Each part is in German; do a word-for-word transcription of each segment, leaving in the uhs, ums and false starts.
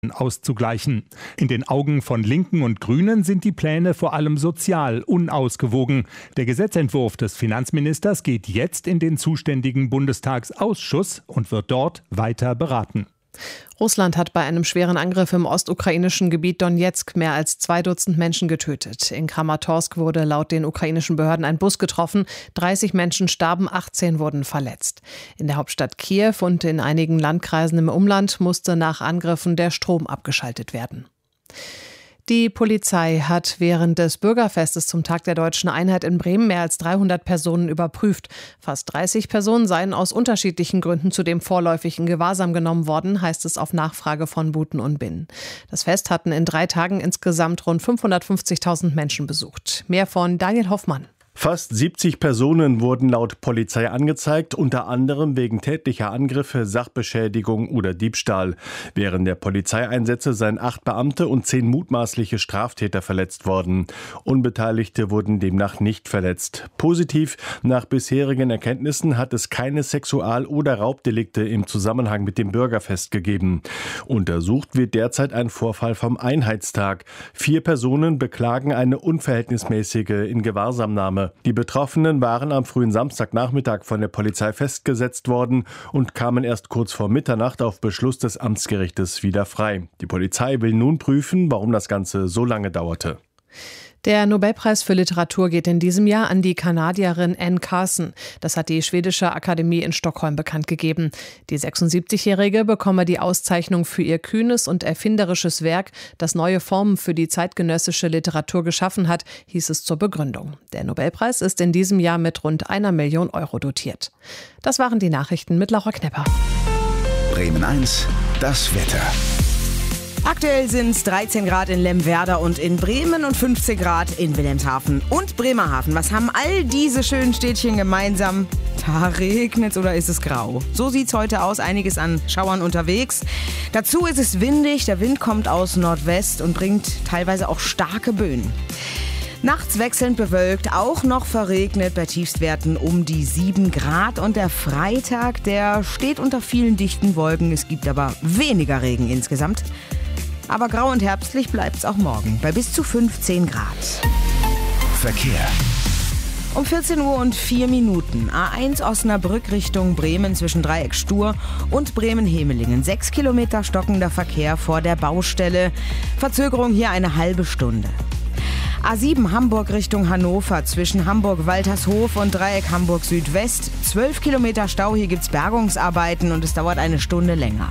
auszugleichen. In den Augen von Linken und Grünen sind die Pläne vor allem sozial unausgewogen. Der Gesetzentwurf des Finanzministers geht jetzt in den zuständigen Bundestagsausschuss und wird dort weiter beraten. Russland hat bei einem schweren Angriff im ostukrainischen Gebiet Donezk mehr als zwei Dutzend Menschen getötet. In Kramatorsk wurde laut den ukrainischen Behörden ein Bus getroffen. dreißig Menschen starben, achtzehn wurden verletzt. In der Hauptstadt Kiew und in einigen Landkreisen im Umland musste nach Angriffen der Strom abgeschaltet werden. Die Polizei hat während des Bürgerfestes zum Tag der Deutschen Einheit in Bremen mehr als dreihundert Personen überprüft. Fast dreißig Personen seien aus unterschiedlichen Gründen zu dem vorläufigen Gewahrsam genommen worden, heißt es auf Nachfrage von Buten und Binnen. Das Fest hatten in drei Tagen insgesamt rund fünfhundertfünfzigtausend Menschen besucht. Mehr von Daniel Hoffmann. Fast siebzig Personen wurden laut Polizei angezeigt, unter anderem wegen tätlicher Angriffe, Sachbeschädigung oder Diebstahl. Während der Polizeieinsätze seien acht Beamte und zehn mutmaßliche Straftäter verletzt worden. Unbeteiligte wurden demnach nicht verletzt. Positiv, nach bisherigen Erkenntnissen hat es keine Sexual- oder Raubdelikte im Zusammenhang mit dem Bürgerfest gegeben. Untersucht wird derzeit ein Vorfall vom Einheitstag. Vier Personen beklagen eine unverhältnismäßige Ingewahrsamnahme. Die Betroffenen waren am frühen Samstagnachmittag von der Polizei festgesetzt worden und kamen erst kurz vor Mitternacht auf Beschluss des Amtsgerichtes wieder frei. Die Polizei will nun prüfen, warum das Ganze so lange dauerte. Der Nobelpreis für Literatur geht in diesem Jahr an die Kanadierin Anne Carson. Das hat die Schwedische Akademie in Stockholm bekannt gegeben. Die sechsundsiebzigjährige bekomme die Auszeichnung für ihr kühnes und erfinderisches Werk, das neue Formen für die zeitgenössische Literatur geschaffen hat, hieß es zur Begründung. Der Nobelpreis ist in diesem Jahr mit rund einer Million Euro dotiert. Das waren die Nachrichten mit Laura Knepper. Bremen eins, das Wetter. Aktuell sind es dreizehn Grad in Lemwerder und in Bremen und fünfzehn Grad in Wilhelmshaven und Bremerhaven. Was haben all diese schönen Städtchen gemeinsam? Da regnet's oder ist es grau? So sieht's heute aus, einiges an Schauern unterwegs. Dazu ist es windig, der Wind kommt aus Nordwest und bringt teilweise auch starke Böen. Nachts wechselnd bewölkt, auch noch verregnet bei Tiefstwerten um die sieben Grad. Und der Freitag, der steht unter vielen dichten Wolken. Es gibt aber weniger Regen insgesamt. Aber grau und herbstlich bleibt es auch morgen bei bis zu fünfzehn Grad. Verkehr. Um vierzehn Uhr und vier Minuten. A eins Osnabrück Richtung Bremen zwischen Dreieck Stur und Bremen-Hemelingen. Sechs Kilometer stockender Verkehr vor der Baustelle. Verzögerung hier eine halbe Stunde. A sieben Hamburg Richtung Hannover zwischen Hamburg-Waltershof und Dreieck Hamburg Südwest. Zwölf Kilometer Stau, hier gibt's Bergungsarbeiten und es dauert eine Stunde länger.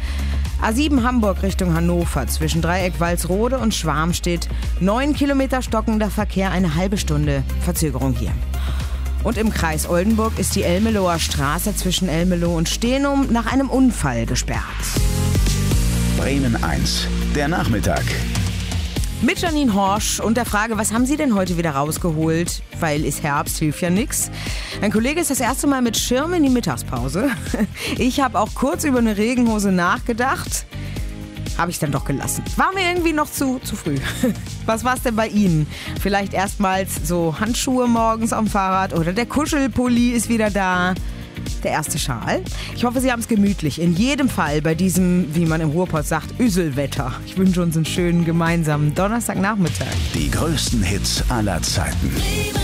A sieben Hamburg Richtung Hannover zwischen Dreieck Walsrode und Schwarmstedt. Neun Kilometer stockender Verkehr, eine halbe Stunde Verzögerung hier. Und im Kreis Oldenburg ist die Elmeloher Straße zwischen Elmelo und Stenum nach einem Unfall gesperrt. Bremen eins, der Nachmittag. Mit Janine Horsch und der Frage, was haben Sie denn heute wieder rausgeholt? Weil ist Herbst, hilft ja nix. Mein Kollege ist das erste Mal mit Schirm in die Mittagspause. Ich habe auch kurz über eine Regenhose nachgedacht. Habe ich dann doch gelassen. War mir irgendwie noch zu, zu früh. Was war's denn bei Ihnen? Vielleicht erstmals so Handschuhe morgens am Fahrrad oder der Kuschelpulli ist wieder da. Der erste Schal. Ich hoffe, Sie haben es gemütlich. In jedem Fall bei diesem, wie man im Ruhrpott sagt, Üselwetter. Ich wünsche uns einen schönen gemeinsamen Donnerstagnachmittag. Die größten Hits aller Zeiten.